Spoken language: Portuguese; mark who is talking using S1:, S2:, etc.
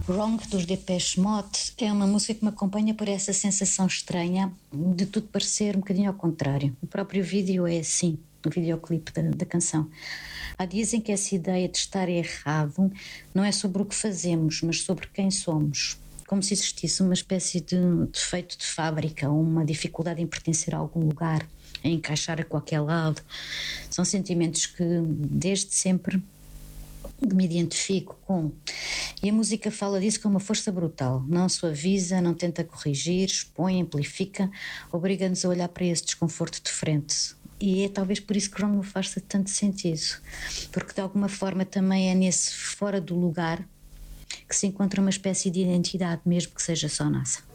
S1: Wrong dos Depeche Mode é uma música que me acompanha por essa sensação estranha de tudo parecer um bocadinho ao contrário. O próprio vídeo é assim, o videoclipe da canção. Há dias em que essa ideia de estar errado não é sobre o que fazemos, mas sobre quem somos. Como se existisse uma espécie de defeito de fábrica ou uma dificuldade em pertencer a algum lugar, em encaixar a qualquer lado. São sentimentos que desde sempre me identifico com. E a música fala disso com uma força brutal. Não suaviza, não tenta corrigir, expõe, amplifica, obriga-nos a olhar para esse desconforto de frente. E é talvez por isso que Wrong me faz tanto sentido, porque de alguma forma também é nesse fora do lugar que se encontra uma espécie de identidade, mesmo que seja só nossa.